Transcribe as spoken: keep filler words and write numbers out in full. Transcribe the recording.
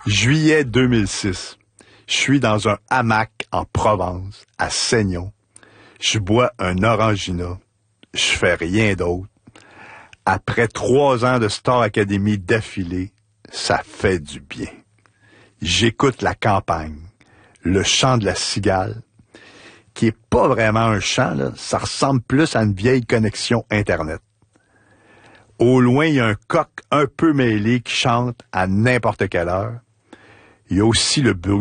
Juillet deux mille six. Je suis dans un hamac en Provence, à Seignon. Je bois un Orangina. Je fais rien d'autre. Après trois ans de Star Academy d'affilée, ça fait du bien. J'écoute la campagne, le chant de la cigale, qui est pas vraiment un chant, là. Ça ressemble plus à une vieille connexion Internet. Au loin, il y a un coq un peu mêlé qui chante à n'importe quelle heure. Il y a aussi le bruit